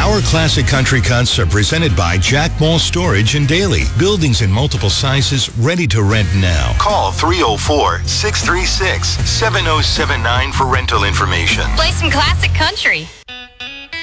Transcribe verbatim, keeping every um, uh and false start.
Our Classic Country Cuts are presented by Jack Mall Storage in Daly. Buildings in multiple sizes ready to rent now. Call three oh four, six three six, seven oh seven nine for rental information. Play some classic country.